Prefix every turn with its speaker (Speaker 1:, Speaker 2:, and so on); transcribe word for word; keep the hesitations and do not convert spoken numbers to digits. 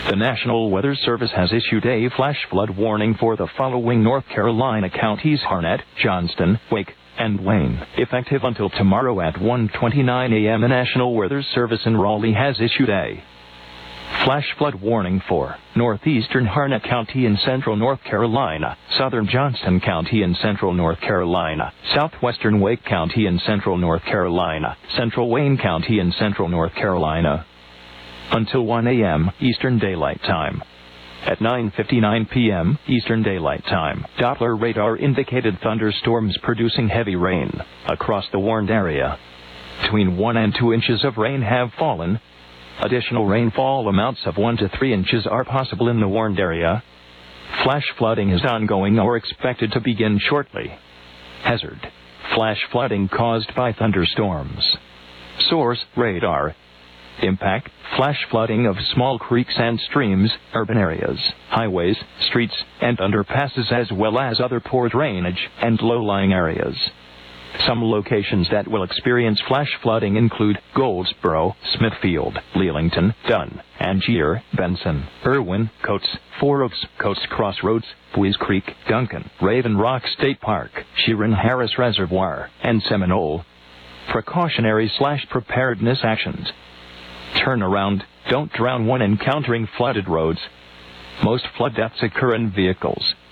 Speaker 1: The National Weather Service has issued a flash flood warning for the following North Carolina counties: Harnett, Johnston, Wake, and Wayne, effective until tomorrow at one twenty-nine a m The National Weather Service in Raleigh has issued a flash flood warning for northeastern Harnett County in central North Carolina, southern Johnston County in central North Carolina, southwestern Wake County in central North Carolina, central Wayne County in central North Carolina, until one a m Eastern Daylight Time. At nine fifty-nine p m Eastern Daylight Time, Doppler radar indicated thunderstorms producing heavy rain across the warned area. Between one and two inches of rain have fallen. Additional rainfall amounts of one to three inches are possible in the warned area. Flash flooding is ongoing or expected to begin shortly. Hazard: flash flooding caused by thunderstorms. Source: radar. Impact: flash flooding of small creeks and streams, urban areas, highways, streets, and underpasses, as well as other poor drainage and low-lying areas. Some locations that will experience flash flooding include Goldsboro, Smithfield, Leelington, Dunn, Angier, Benson, Irwin, Coates, Four Oaks, Coates Crossroads, Buies Creek, Duncan, Raven Rock State Park, Sheeran Harris Reservoir, and Seminole. Precautionary slash preparedness actions. Turn around, don't drown when encountering flooded roads. Most flood deaths occur in vehicles.